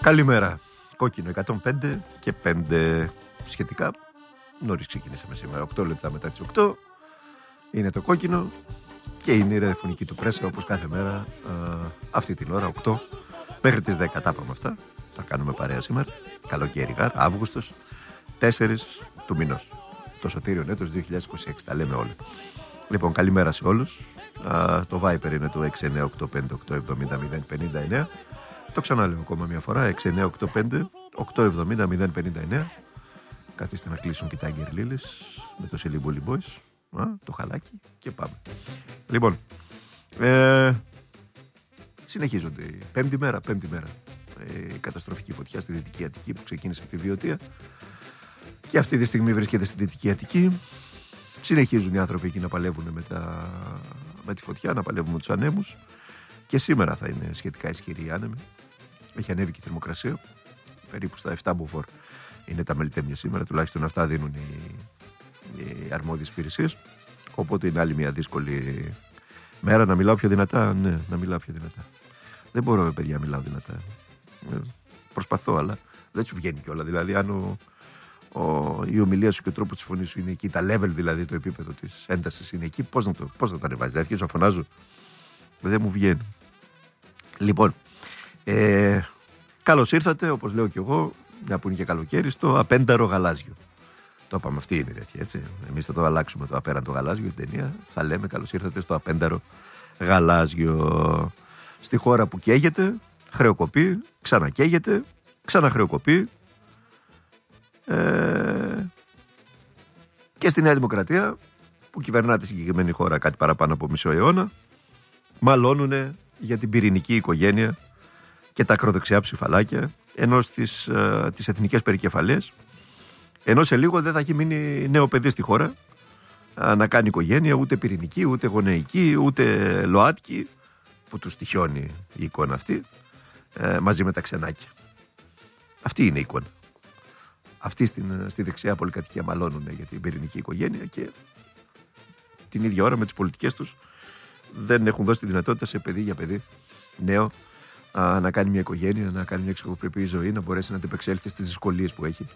Καλημέρα. Κόκκινο 105 και 5 σχετικά. Νωρίς ξεκινήσαμε σήμερα. 8 λεπτά μετά τις 8. Είναι το κόκκινο και είναι η ραδιοφωνική του πρέσα όπως κάθε μέρα αυτή την ώρα 8 μέχρι τις 10. Τα πάμε αυτά. Θα κάνουμε παρέα σήμερα. Καλοκαίρι, Αύγουστος 4 του μηνός. Το σωτήριο έτος 2026. Τα λέμε όλα. Λοιπόν, καλημέρα σε όλους. Το Viper είναι το 69858700599. Το ξαναλέω ακόμα μια φορά. 69858700599. Καθίστε να κλείσουν και τα αγγερλίλες με το Σελίμπολι Boys. Το χαλάκι και πάμε. Λοιπόν, συνεχίζονται πέμπτη μέρα. Η καταστροφική φωτιά στη Δυτική Αττική που ξεκίνησε από τη Βιωτία και αυτή τη στιγμή βρίσκεται στη Δυτική Αττική. Συνεχίζουν οι άνθρωποι εκεί να παλεύουν με τη φωτιά, να παλεύουν με τους ανέμους και σήμερα θα είναι σχετικά ισχυρή η άνεμη. Έχει ανέβει και η θερμοκρασία, περίπου στα 7 μποφόρ είναι τα μελιτέμια σήμερα, τουλάχιστον αυτά δίνουν οι αρμόδιες υπηρεσίες. Οπότε είναι άλλη μια δύσκολη μέρα. Να μιλάω πιο δυνατά, ναι, να μιλάω πιο δυνατά. Δεν μπορώ, παιδιά, να μιλάω δυνατά. Προσπαθώ, αλλά δεν σου βγαίνει κιόλα. Δηλαδή, αν η ομιλία σου και ο τρόπος της φωνής σου είναι εκεί, τα level δηλαδή, το επίπεδο της έντασης είναι εκεί, πώς να το ανεβάζεις? Αρχίζω να φωνάζω. Δεν μου βγαίνει. Λοιπόν, καλώς ήρθατε, όπως λέω κι εγώ, μια που είναι και καλοκαίρι, στο απένταρο γαλάζιο. Το είπαμε, αυτή είναι τέτοια, έτσι. Εμείς θα το αλλάξουμε το απέραντο γαλάζιο, την ταινία. Θα λέμε καλώς ήρθατε στο απένταρο γαλάζιο. Στη χώρα που καίγεται, χρεοκοπεί, ξανακαίγεται, ξαναχρεοκοπεί. Και στη Νέα Δημοκρατία, που κυβερνά τη συγκεκριμένη χώρα κάτι παραπάνω από μισό αιώνα, μαλώνουνε για την πυρηνική οικογένεια και τα ακροδεξιά ψηφαλάκια, ενώ τις εθνικές περικεφαλές, ενώ σε λίγο δεν θα έχει μείνει νέο παιδί στη χώρα να κάνει οικογένεια, ούτε πυρηνική, ούτε γονεϊκή, ούτε ΛΟΑΤΚΙ, που τους τυχιώνει η εικόνα αυτή, μαζί με τα ξενάκια. Αυτή είναι η εικόνα. Αυτοί στη δεξιά πολυκατοικία μαλώνουν για την πυρηνική οικογένεια και την ίδια ώρα με τις πολιτικές τους δεν έχουν δώσει τη δυνατότητα σε παιδί για παιδί νέο να κάνει μια οικογένεια, να κάνει μια εξωπρεπή ζωή, να μπορέσει να αντεπεξέλθει στις δυσκολίες που έχει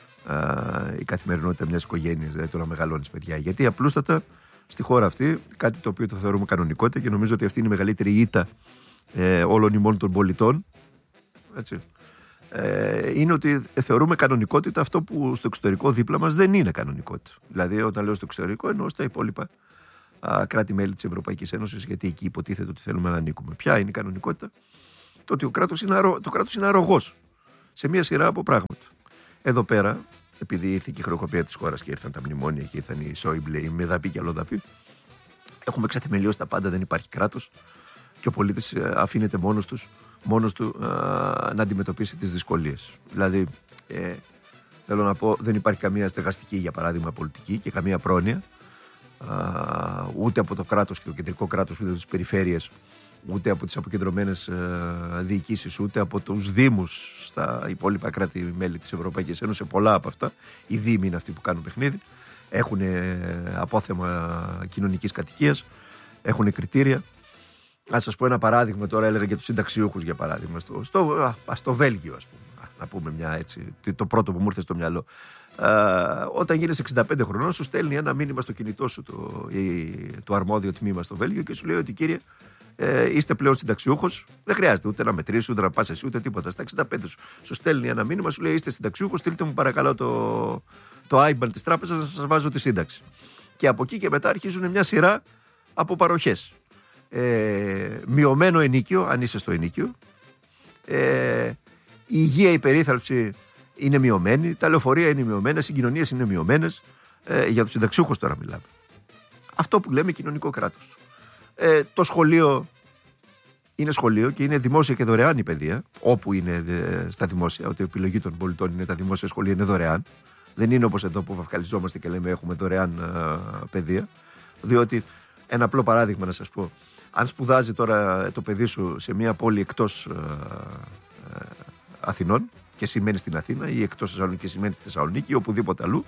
η καθημερινότητα μιας οικογένειας, δηλαδή το να μεγαλώνεις παιδιά. Γιατί απλούστατα στη χώρα αυτή, κάτι το οποίο το θεωρούμε κανονικότητα και νομίζω ότι αυτή είναι η μεγαλύτερη ήττα όλων ημών των πολιτών, έτσι, είναι ότι θεωρούμε κανονικότητα αυτό που στο εξωτερικό δίπλα μας δεν είναι κανονικότητα. Δηλαδή, όταν λέω στο εξωτερικό, εννοώ στα υπόλοιπα κράτη-μέλη της Ευρωπαϊκής Ένωσης, γιατί εκεί υποτίθεται ότι θέλουμε να ανήκουμε. Ποια είναι η κανονικότητα? Το ότι το κράτος είναι αρρωγός σε μια σειρά από πράγματα. Εδώ πέρα, επειδή ήρθε και η χρεοκοπία της χώρας και ήρθαν τα μνημόνια και ήρθαν οι Σόιμπλε, οι Μεδαπή και Αλλοδαπή, έχουμε ξεθεμελιώσει τα πάντα, δεν υπάρχει κράτος και ο πολίτης αφήνεται μόνος του να αντιμετωπίσει τις δυσκολίες. Δηλαδή, θέλω να πω, δεν υπάρχει καμία στεγαστική, για παράδειγμα, πολιτική και καμία πρόνοια, ούτε από το κράτος και το κεντρικό κράτος, ούτε από τις περιφέρειες, ούτε από τις αποκεντρωμένες διοικήσεις, ούτε από τους δήμους στα υπόλοιπα κράτη-μέλη της Ευρωπαϊκής Ένωσης. Σε πολλά από αυτά, οι δήμοι είναι αυτοί που κάνουν παιχνίδι, έχουν απόθεμα κοινωνικής κατοικίας, έχουν κριτήρια. Ας σας πω ένα παράδειγμα τώρα, έλεγα για τους συνταξιούχους, για παράδειγμα, στο Βέλγιο, ας πούμε, να πούμε μια έτσι, το πρώτο που μου ήρθε στο μυαλό. Όταν γίνεις 65 χρονών, σου στέλνει ένα μήνυμα στο κινητό σου το αρμόδιο τμήμα στο Βέλγιο και σου λέει ότι, κύριε, είστε πλέον συνταξιούχος, δεν χρειάζεται ούτε να μετρήσεις, ούτε να πας εσύ, ούτε τίποτα. Στα 65 σου στέλνει ένα μήνυμα, σου λέει, είστε συνταξιούχος, στείλτε μου παρακαλώ το IBAN της τράπεζας να σας βάζω τη σύνταξη. Και από εκεί και μετά αρχίζουν μια σειρά από παροχές. Μειωμένο ενίκιο, αν είσαι στο ενίκιο, η υγεία, η περίθαλψη είναι μειωμένη, τα λεωφορεία είναι μειωμένα, οι συγκοινωνίες είναι μειωμένες, για τους συνταξιούχους τώρα μιλάμε. Αυτό που λέμε κοινωνικό κράτος. Το σχολείο είναι σχολείο και είναι δημόσια και δωρεάν η παιδεία, όπου είναι στα δημόσια, ότι η επιλογή των πολιτών είναι τα δημόσια σχολεία, είναι δωρεάν. Δεν είναι όπως εδώ που βαφκαλιζόμαστε και λέμε έχουμε δωρεάν παιδεία, διότι ένα απλό παράδειγμα να σας πω. Αν σπουδάζει τώρα το παιδί σου σε μια πόλη εκτός Αθηνών και σημαίνει στην Αθήνα ή εκτός Θεσσαλονίκη και σημαίνει στη Θεσσαλονίκη ή οπουδήποτε αλλού,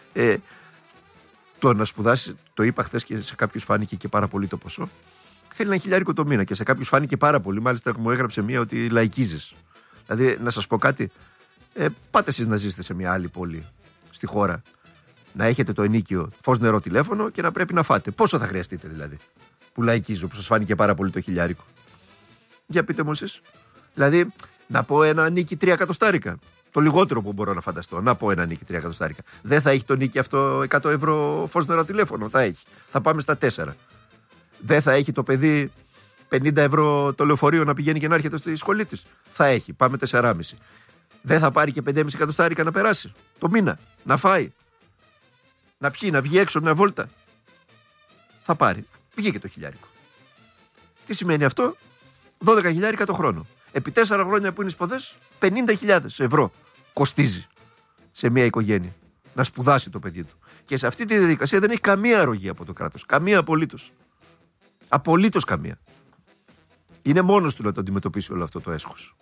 το να σπουδάσει, το είπα χθες και σε κάποιους φάνηκε και πάρα πολύ το ποσό, θέλει $1.000 το μήνα και σε κάποιους φάνηκε πάρα πολύ. Μάλιστα μου έγραψε μία ότι λαϊκίζεις. Δηλαδή, να σας πω κάτι, πάτε εσείς να ζήσετε σε μια άλλη πόλη στη χώρα, να έχετε το ενίκιο φως, νερό, τηλέφωνο και να πρέπει να φάτε. Πόσο θα χρειαστείτε δηλαδή, που λαϊκίζω, που σας φάνηκε πάρα πολύ το χιλιάρικο? Για πείτε μου εσείς. Δηλαδή, να πω ένα νίκη 3 εκατοστάρικα. Το λιγότερο που μπορώ να φανταστώ. Να πω ένα νίκη 3 εκατοστάρικα. Δεν θα έχει το νίκη αυτό 100 ευρώ φως, νερό, τηλέφωνο? Θα έχει. Θα πάμε στα 4. Δεν θα έχει το παιδί 50 ευρώ το λεωφορείο να πηγαίνει και να έρχεται στη σχολή της? Θα έχει. Πάμε 4,5. Δεν θα πάρει και 5,5 εκατοστάρικα να περάσει το μήνα, να φάει, να πιει, να βγει έξω μια βόλτα? Θα πάρει. Βγήκε το χιλιάρικο. Τι σημαίνει αυτό? 12 χιλιάρικα το χρόνο. Επί 4 χρόνια που είναι σπουδές, 50.000 ευρώ κοστίζει σε μια οικογένεια να σπουδάσει το παιδί του. Και σε αυτή τη διαδικασία δεν έχει καμία αρρωγή από το κράτος. Καμία απολύτως. Απολύτως καμία. Είναι μόνος του να το αντιμετωπίσει όλο αυτό το έσχος.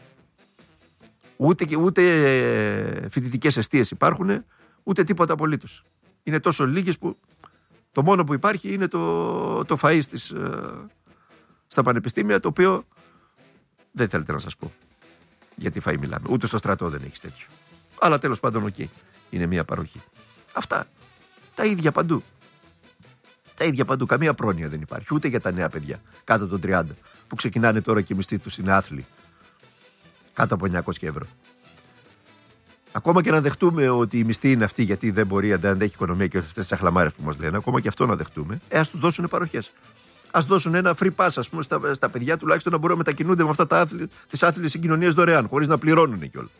Ούτε φοιτητικές εστίες υπάρχουν, ούτε τίποτα απολύτως. Είναι τόσο λίγες που το μόνο που υπάρχει είναι το φαΐ στα πανεπιστήμια, το οποίο δεν θέλετε να σας πω γιατί φαΐ μιλάμε. Ούτε στο στρατό δεν έχεις τέτοιο. Αλλά τέλος πάντων, οκ. Είναι μια παροχή. Αυτά. Τα ίδια παντού. Τα ίδια παντού. Καμία πρόνοια δεν υπάρχει. Ούτε για τα νέα παιδιά κάτω των 30 που ξεκινάνε τώρα και οι μισθοί τους είναι άθλοι. Κάτω από 900 ευρώ. Ακόμα και να δεχτούμε ότι η μισθή είναι αυτή γιατί δεν μπορεί, δεν αντέχει οικονομία και αυτές τις αχλαμάρες που μας λένε, ακόμα και αυτό να δεχτούμε, ας τους δώσουν παροχές. Ας δώσουν ένα free pass, ας πούμε, στα παιδιά, τουλάχιστον να μπορούν να μετακινούνται με αυτά τις άθλιες συγκοινωνίες δωρεάν, χωρίς να πληρώνουν κιόλας.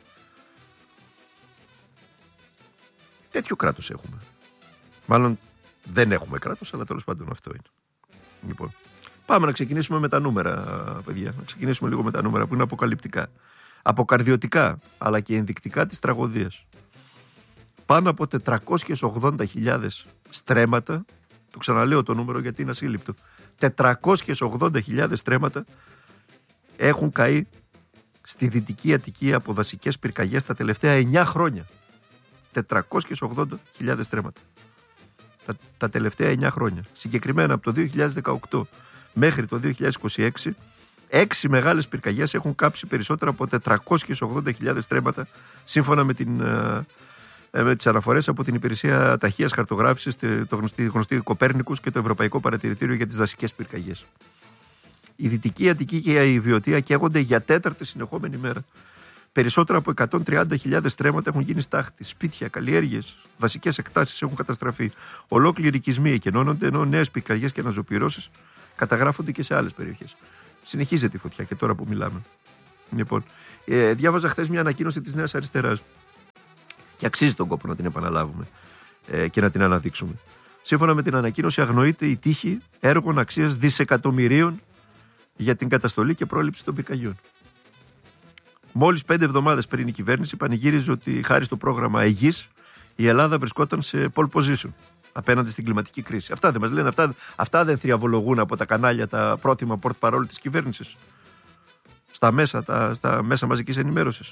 Τέτοιο κράτος έχουμε. Μάλλον δεν έχουμε κράτος, αλλά τέλος πάντων αυτό είναι. Λοιπόν, πάμε να ξεκινήσουμε με τα νούμερα, παιδιά. Να ξεκινήσουμε λίγο με τα νούμερα που είναι αποκαλυπτικά. Αποκαρδιωτικά, αλλά και ενδεικτικά της τραγωδίας. Πάνω από 480.000 στρέμματα, το ξαναλέω το νούμερο γιατί είναι ασύλληπτο, 480.000 στρέμματα έχουν καεί στη Δυτική Αττική από δασικές πυρκαγιές τα τελευταία 9 χρόνια. 480.000 στρέμματα. Τα τελευταία 9 χρόνια. Συγκεκριμένα από το 2018 μέχρι το 2026, 6 μεγάλες πυρκαγιές έχουν κάψει περισσότερα από 480.000 στρέμματα, σύμφωνα με τις αναφορές από την Υπηρεσία Ταχείας Χαρτογράφησης, το γνωστή Κοπέρνικους και το Ευρωπαϊκό Παρατηρητήριο για τις Δασικές Πυρκαγιές. Η Δυτική Αττική και η Βιωτία καίγονται για 4η συνεχόμενη μέρα. Περισσότερα από 130.000 στρέμματα έχουν γίνει στάχτη. Σπίτια, καλλιέργειες, βασικές εκτάσεις έχουν καταστραφεί. Ολόκληροι οικισμοί εκενώνονται, ενώ νέες πυρκαγιές και αναζωπυρώσεις καταγράφονται και σε άλλες περιοχές. Συνεχίζεται η φωτιά και τώρα που μιλάμε. Λοιπόν, διάβαζα χθες μια ανακοίνωση της Νέας Αριστεράς και αξίζει τον κόπο να την επαναλάβουμε και να την αναδείξουμε. Σύμφωνα με την ανακοίνωση, αγνοείται η τύχη έργων αξίας δισεκατομμυρίων για την καταστολή και πρόληψη των πυρκαγιών. Μόλις 5 εβδομάδες πριν η κυβέρνηση πανηγύριζε ότι χάρη στο πρόγραμμα Αιγής η Ελλάδα βρισκόταν σε pole position απέναντι στην κλιματική κρίση. Αυτά δεν μας λένε, αυτά δεν θριαβολογούν από τα κανάλια τα πρόθυμα πορτ-παρόλ της κυβέρνησης, στα μέσα μαζικής ενημέρωσης.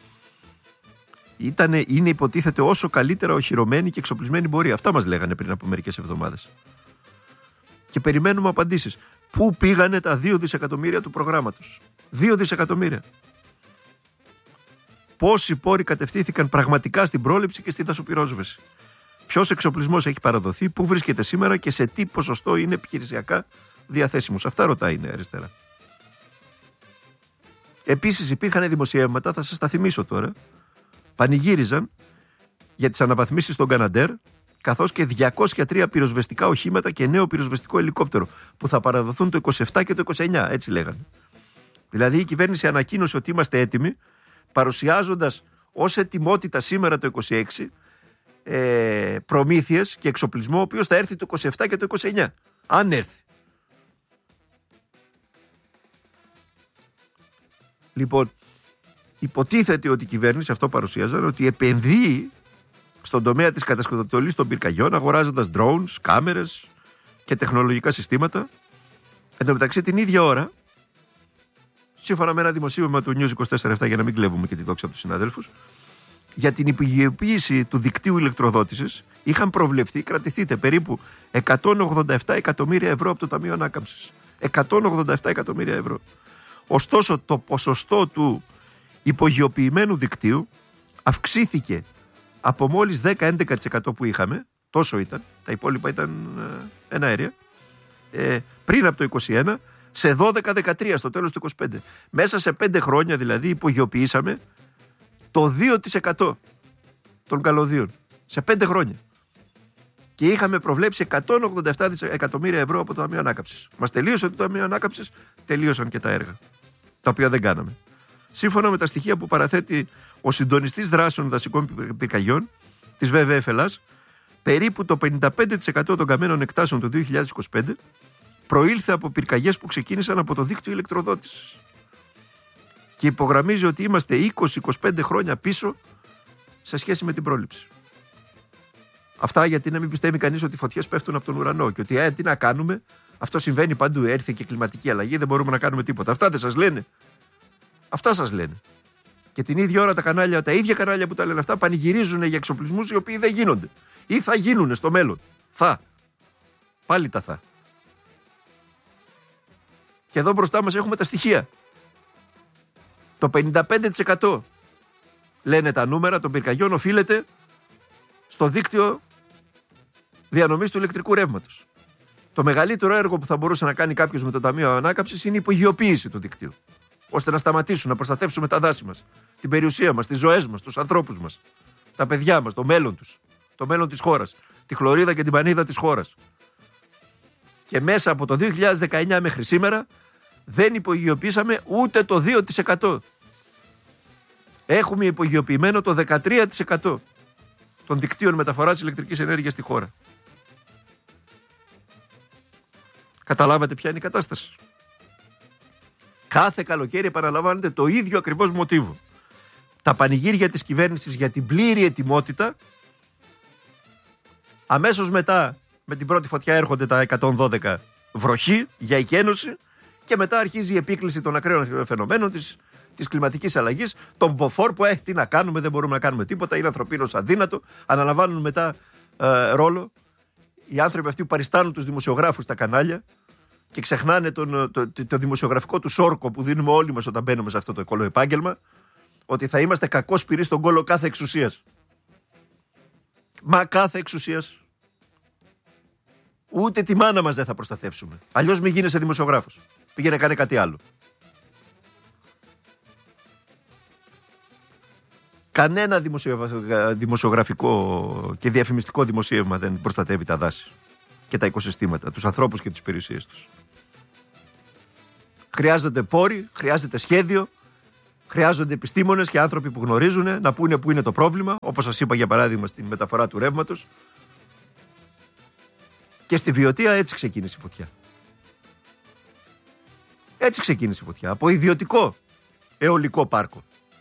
Είναι υποτίθεται όσο καλύτερα οχυρωμένη και εξοπλισμένη μπορεί. Αυτά μας λέγανε πριν από μερικές εβδομάδες. Και περιμένουμε απαντήσεις. Πού πήγανε τα 2 δισεκατομμύρια του προγράμματος? 2 δισεκατομμύρια. Πόσοι πόροι κατευθύνθηκαν πραγματικά στην πρόληψη και στη δασοπυρόσβεση? Ποιος εξοπλισμός έχει παραδοθεί, πού βρίσκεται σήμερα και σε τι ποσοστό είναι επιχειρησιακά διαθέσιμος? Αυτά ρωτάει η Νέα Αριστερά. Επίσης υπήρχαν δημοσιεύματα, θα σας τα θυμίσω τώρα, πανηγύριζαν για τις αναβαθμίσεις στον Καναντέρ, καθώς και 203 πυροσβεστικά οχήματα και νέο πυροσβεστικό ελικόπτερο που θα παραδοθούν το 27 και το 29, έτσι λέγανε. Δηλαδή η κυβέρνηση ανακοίνωσε ότι είμαστε έτοιμοι, παρουσιάζοντας ως ετοιμότητα σήμερα το 26 προμήθειες και εξοπλισμό, ο οποίος θα έρθει το 27 και το 29, αν έρθει. Λοιπόν, υποτίθεται ότι η κυβέρνηση, αυτό παρουσίαζαν, ότι επενδύει στον τομέα της κατασκευής των πυρκαγιών, αγοράζοντας drones, κάμερες και τεχνολογικά συστήματα. Εν τω μεταξύ, την ίδια ώρα, σύμφωνα με ένα δημοσίευμα του News 24/7, για να μην κλέβουμε και τη δόξα από τους συναδέλφους, για την υπογειοποίηση του δικτύου ηλεκτροδότησης είχαν προβλεφθεί, κρατηθείτε, περίπου 187 εκατομμύρια ευρώ από το Ταμείο Ανάκαμψης. 187 εκατομμύρια ευρώ. Ωστόσο, το ποσοστό του υπογειοποιημένου δικτύου αυξήθηκε από μόλις 10-11% που είχαμε, τόσο ήταν, τα υπόλοιπα ήταν εναέρια, πριν από το 21, σε 12-13 στο τέλος του 25. Μέσα σε 5 χρόνια δηλαδή υπογειοποιήσαμε το 2% των καλωδίων. Σε 5 χρόνια. Και είχαμε προβλέψει 187 εκατομμύρια ευρώ από το Ταμείο Ανάκαμψης. Μας τελείωσε το Ταμείο Ανάκαμψης, τελείωσαν και τα έργα, τα οποία δεν κάναμε. Σύμφωνα με τα στοιχεία που παραθέτει ο συντονιστής δράσεων δασικών πυρκαγιών της WWF Ελλάς, περίπου το 55% των καμένων εκτάσεων το 2025 προήλθε από πυρκαγιές που ξεκίνησαν από το δίκτυο ηλεκτροδότησης. Και υπογραμμίζει ότι είμαστε 20-25 χρόνια πίσω σε σχέση με την πρόληψη. Αυτά γιατί να μην πιστεύει κανείς ότι οι φωτιές πέφτουν από τον ουρανό και ότι τι να κάνουμε, αυτό συμβαίνει παντού, έρθει και κλιματική αλλαγή, δεν μπορούμε να κάνουμε τίποτα. Αυτά δεν σας λένε. Αυτά σας λένε. Και την ίδια ώρα τα ίδια κανάλια που τα λένε αυτά πανηγυρίζουν για εξοπλισμούς οι οποίοι δεν γίνονται. Ή θα γίνουν στο μέλλον. Πάλι τα θα. Και εδώ μπροστά μας έχουμε τα στοιχεία. Το 55% λένε τα νούμερα των πυρκαγιών οφείλεται στο δίκτυο διανομής του ηλεκτρικού ρεύματος. Το μεγαλύτερο έργο που θα μπορούσε να κάνει κάποιος με το Ταμείο Ανάκαμψης είναι η υπογειοποίηση του δικτύου. Ώστε να σταματήσουν, να προστατεύσουμε τα δάση μας, την περιουσία μας, τις ζωές μας, τους ανθρώπους μας, τα παιδιά μας, το μέλλον τους, το μέλλον της χώρας, τη χλωρίδα και την πανίδα της χώρας. Και μέσα από το 2019 μέχρι σήμερα δεν υπογειοποίησαμε ούτε το 2%. Έχουμε υπογειοποιημένο το 13% των δικτύων μεταφοράς ηλεκτρικής ενέργειας στη χώρα. Καταλάβατε ποια είναι η κατάσταση. Κάθε καλοκαίρι επαναλαμβάνεται το ίδιο ακριβώς μοτίβο. Τα πανηγύρια της κυβέρνησης για την πλήρη ετοιμότητα. Αμέσως μετά με την πρώτη φωτιά έρχονται τα 112 βροχή για εκένωση και μετά αρχίζει η επίκληση των ακραίων φαινομένων της κλιματικής αλλαγής, των μποφόρ που τι να κάνουμε, δεν μπορούμε να κάνουμε τίποτα, είναι ανθρωπίνως αδύνατο. Αναλαμβάνουν μετά ρόλο οι άνθρωποι αυτοί που παριστάνουν τους δημοσιογράφους στα κανάλια και ξεχνάνε το δημοσιογραφικό του όρκο που δίνουμε όλοι μας όταν μπαίνουμε σε αυτό το κολοεπάγγελμα, ότι θα είμαστε κακός πυρής στον κόλο κάθε εξουσίας. Μα κάθε εξουσίας. Ούτε τη μάνα μας δεν θα προστατεύσουμε. Αλλιώς μην γίνεσαι δημοσιογράφος. Πήγαινε κάνε κάτι άλλο. Κανένα δημοσιογραφικό και διαφημιστικό δημοσίευμα δεν προστατεύει τα δάση και τα οικοσυστήματα, τους ανθρώπους και τις περιουσίες τους. Χρειάζονται πόροι, χρειάζεται σχέδιο, χρειάζονται επιστήμονες και άνθρωποι που γνωρίζουν να πούνε πού είναι το πρόβλημα, όπως σας είπα για παράδειγμα στην μεταφορά του ρεύματος. Και στη Βιωτία έτσι ξεκίνησε η φωτιά. Έτσι ξεκίνησε η φωτιά, από ιδιωτικό αιωλικό πάρκο.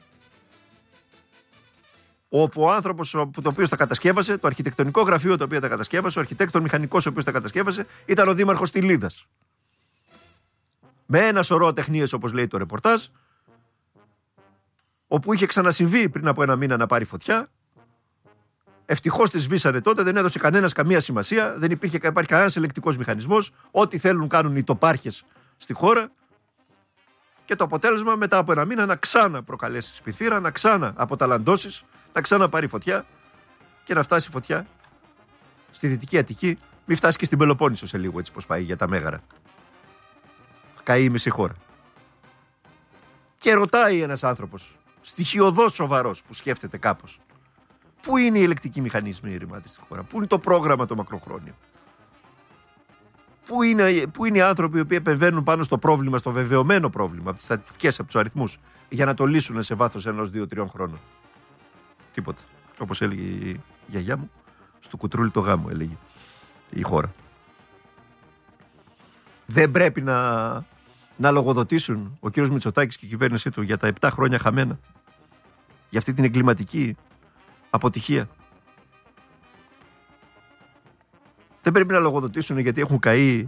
Όπου ο άνθρωπος το οποίο τα κατασκεύασε, το αρχιτεκτονικό γραφείο το οποίο τα κατασκεύασε, ο αρχιτέκτον μηχανικός ο οποίος τα κατασκεύασε, ήταν ο δήμαρχος Τιλίδας. Με ένα σωρό τεχνίες, όπως λέει το ρεπορτάζ, όπου είχε ξανασυμβεί πριν από ένα μήνα να πάρει φωτιά. Ευτυχώς τη σβήσανε τότε, δεν έδωσε κανένας καμία σημασία, δεν υπάρχει κανένας ελεκτικός μηχανισμός. Ό,τι θέλουν κάνουν οι τοπάρχες στη χώρα. Και το αποτέλεσμα μετά από ένα μήνα να ξανά προκαλέσει σπιθύρα, να ξανά αποταλαντώσεις, να ξανά πάρει φωτιά και να φτάσει φωτιά στη Δυτική Αττική, μην φτάσει και στην Πελοπόννησο σε λίγο, έτσι πως πάει για τα Μέγαρα. Καεί η μισή χώρα. Και ρωτάει ένας άνθρωπος, στοιχειωδώς σοβαρός, που σκέφτεται κάπως, πού είναι οι ελεκτικοί μηχανισμοί ρημάτες στη χώρα, πού είναι το πρόγραμμα το μακροχρόνιο. Πού είναι οι άνθρωποι οι οποίοι επεμβαίνουν πάνω στο πρόβλημα, στο βεβαιωμένο πρόβλημα, από τις στατιστικές, από τους αριθμούς, για να το λύσουν σε βάθος 1-2-3 χρόνων. Τίποτα. Όπως έλεγε η γιαγιά μου, στο κουτρούλι το γάμο, έλεγε η χώρα. Δεν πρέπει να λογοδοτήσουν ο κύριος Μητσοτάκης και η κυβέρνησή του για τα 7 χρόνια χαμένα, για αυτή την εγκληματική αποτυχία. Δεν πρέπει να λογοδοτήσουν γιατί έχουν καεί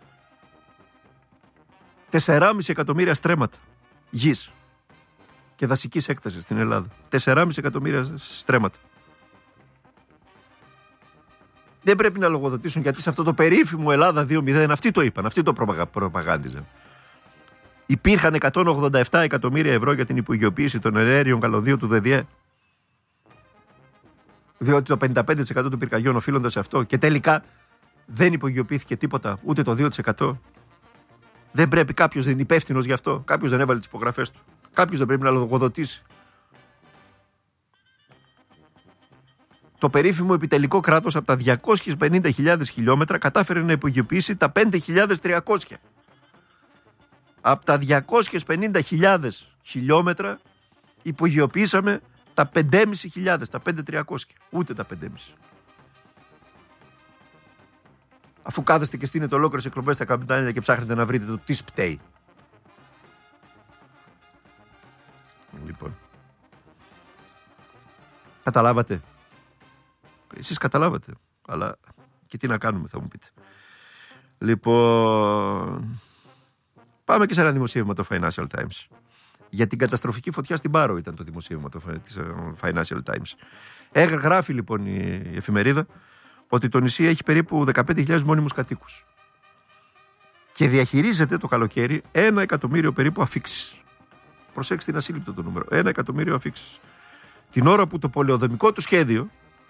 4,5 εκατομμύρια στρέμματα γης και δασικής έκτασης στην Ελλάδα. 4,5 εκατομμύρια στρέμματα. Δεν πρέπει να λογοδοτήσουν γιατί σε αυτό το περίφημο Ελλάδα 2.0, αυτοί το είπαν, αυτοί το προπαγάνδιζαν. Υπήρχαν 187 εκατομμύρια ευρώ για την υπογειοποίηση των ενέργειων καλωδίων του ΔΔΕ. Διότι το 55% των πυρκαγιών οφείλονται σε αυτό και τελικά δεν υπογειοποιήθηκε τίποτα, ούτε το 2%. Δεν πρέπει κάποιος να είναι υπεύθυνος γι' αυτό. Κάποιος δεν έβαλε τις υπογραφές του. Κάποιος δεν πρέπει να λογοδοτήσει. Το περίφημο επιτελικό κράτος από τα 250.000 χιλιόμετρα κατάφερε να υπογειοποιήσει τα 5.300. Από τα 250.000 χιλιόμετρα υπογειοποιήσαμε τα 5.500, τα 5.300. Ούτε τα 5.500. Αφού κάθεστε και στείνετε ολόκληρες εκπομπές στα καπιτάλια και ψάχνετε να βρείτε το τι σπταίει. Λοιπόν. Καταλάβατε. Εσείς καταλάβατε. Αλλά και τι να κάνουμε, θα μου πείτε. Λοιπόν. Πάμε και σε ένα δημοσίευμα το Financial Times. Για την καταστροφική φωτιά στην Πάρο ήταν το δημοσίευμα της Financial Times. Γράφει λοιπόν η εφημερίδα ότι το νησί έχει περίπου 15.000 μόνιμους κατοίκους. Και διαχειρίζεται το καλοκαίρι 1 εκατομμύριο περίπου αφίξεις. Προσέξτε, είναι ασύλληπτο το νούμερο. 1 εκατομμύριο αφίξεις. Την ώρα που το πολεοδομικό του σχέδιο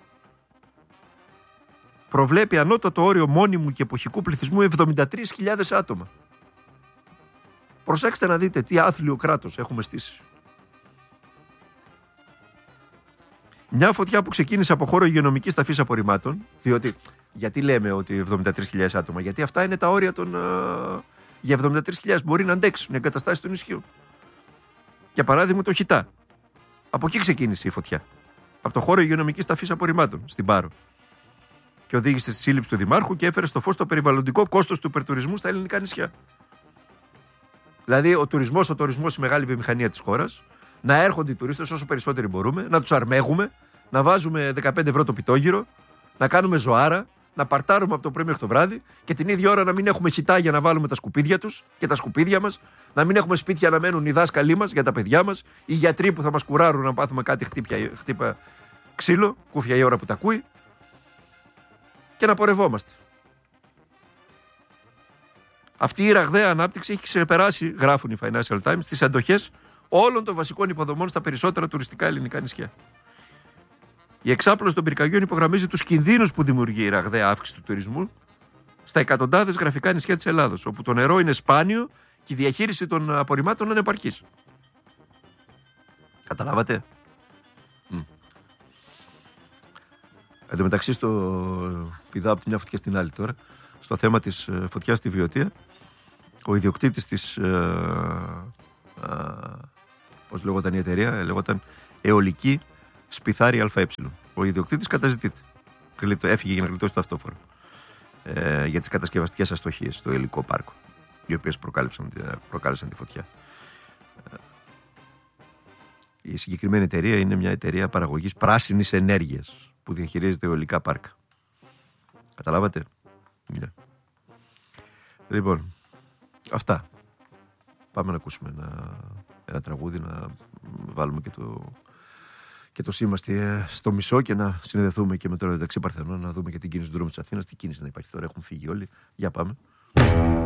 προβλέπει ανώτατο όριο μόνιμου και εποχικού πληθυσμού 73.000 άτομα. Προσέξτε να δείτε τι άθλιο κράτος έχουμε στήσει. Μια φωτιά που ξεκίνησε από χώρο υγειονομικής ταφής απορριμμάτων, διότι γιατί λέμε ότι 73.000 άτομα, γιατί αυτά είναι τα όρια των. Για 73.000 μπορεί να αντέξουν οι εγκαταστάσεις των νησιών. Για παράδειγμα το Χιτά. Από εκεί ξεκίνησε η φωτιά. Από το χώρο υγειονομικής ταφής απορριμμάτων στην Πάρο. Και οδήγησε στη σύλληψη του Δημάρχου και έφερε στο φως το περιβαλλοντικό κόστος του υπερτουρισμού στα ελληνικά νησιά. Δηλαδή ο τουρισμός, η μεγάλη βιομηχανία της χώρας, να έρχονται οι τουρίστες όσο περισσότεροι μπορούμε, να τους αρμέγουμε, να βάζουμε 15 ευρώ το πιτόγυρο, να κάνουμε ζωάρα, να παρτάρουμε από το πρωί μέχρι το βράδυ και την ίδια ώρα να μην έχουμε χιτά για να βάλουμε τα σκουπίδια τους και τα σκουπίδια μας, να μην έχουμε σπίτια να μένουν οι δάσκαλοι μας για τα παιδιά μας, οι γιατροί που θα μας κουράρουν να πάθουμε κάτι χτύπα ξύλο, κούφια η ώρα που τα ακούει και να πορευόμαστε. Αυτή η ραγδαία ανάπτυξη έχει ξεπεράσει, γράφουν οι Financial Times, τις αντοχές όλων των βασικών υποδομών στα περισσότερα τουριστικά ελληνικά νησιά. Η εξάπλωση των πυρκαγιών υπογραμμίζει τους κινδύνους που δημιουργεί η ραγδαία αύξηση του τουρισμού στα εκατοντάδες γραφικά νησιά της Ελλάδος, όπου το νερό είναι σπάνιο και η διαχείριση των απορριμμάτων είναι επαρκής. Καταλάβατε. Εν τω μεταξύ, πηδάω από τη μια φωτιά στην άλλη τώρα, στο θέμα της φωτιάς στη Βιωτία, ο ιδιοκτήτης της, πώς λεγόταν η εταιρεία, λεγόταν Αιωλική Σπιθάρη ΑΕ. Ο ιδιοκτήτης καταζητείται. Έφυγε για να γλιτώσει το αυτόφορο για τις κατασκευαστικές αστοχίες στο Αιωλικό Πάρκο, οι οποίες προκάλεσαν τη φωτιά. Η συγκεκριμένη εταιρεία είναι μια εταιρεία παραγωγής πράσινης ενέργειας που διαχειρίζεται αιωλικά πάρκα. Καταλάβατε. Yeah. Λοιπόν, αυτά. Πάμε να ακούσουμε ένα τραγούδι, να βάλουμε και το σήμα στο μισό και να συνδεθούμε και με το Δεξί Παρθενό, να δούμε και την κίνηση του δρόμου της Αθήνας. Τι κίνηση να υπάρχει τώρα, έχουν φύγει όλοι. Για πάμε.